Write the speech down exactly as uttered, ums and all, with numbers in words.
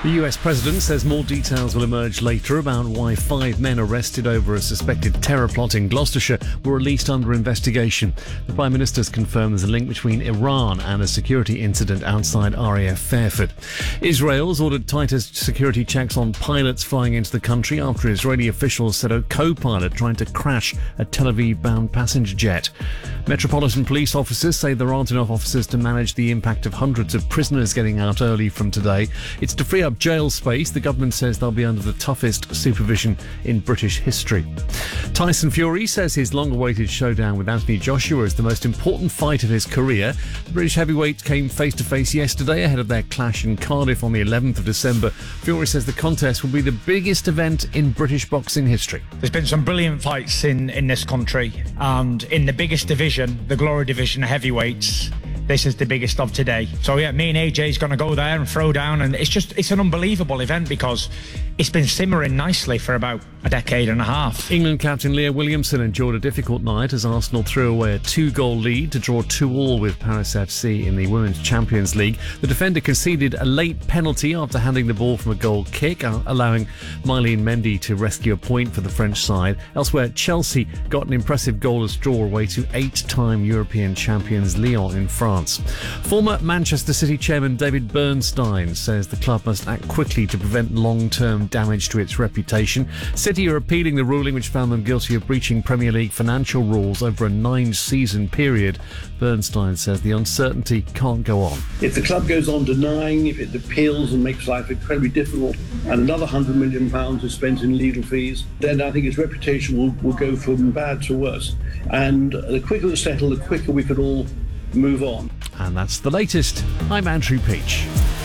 The U S president says more details will emerge later about why five men arrested over a suspected terror plot in Gloucestershire were released under investigation. The Prime Minister's confirmed there's a link between Iran and a security incident outside R A F Fairford. Israel's ordered tighter security checks on pilots flying into the country after Israeli officials said a co-pilot tried to crash a Tel Aviv-bound passenger jet. Metropolitan police officers say there aren't enough officers to manage the impact of hundreds of prisoners getting out early from today. It's to free up jail space. The government says they'll be under the toughest supervision in British history. Tyson Fury says his long-awaited showdown with Anthony Joshua is the most important fight of his career. The British heavyweight came face-to-face yesterday ahead of their clash in Cardiff on the eleventh of December. Fury says the contest will be the biggest event in British boxing history. There's been some brilliant fights in, in this country, and in the biggest division, the Glory Division of heavyweights, this is the biggest of today. So yeah, me and A J's going to go there and throw down, and it's just, it's an unbelievable event because it's been simmering nicely for about a decade and a half. England captain Leah Williamson endured a difficult night as Arsenal threw away a two-goal lead to draw two all with Paris F C in the Women's Champions League. The defender conceded a late penalty after handing the ball from a goal kick, allowing Mylene Mendy to rescue a point for the French side. Elsewhere, Chelsea got an impressive goalless draw away to eight-time European champions Lyon in France. Former Manchester City chairman David Bernstein says the club must act quickly to prevent long-term damage to its reputation. City are appealing the ruling which found them guilty of breaching Premier League financial rules over a nine-season period. Bernstein says the uncertainty can't go on. If the club goes on denying, if it appeals and makes life incredibly difficult, and another one hundred million pounds is spent in legal fees, then I think its reputation will, will go from bad to worse. And the quicker it's settled, the quicker we could all move on. And that's the latest. I'm Andrew Peach.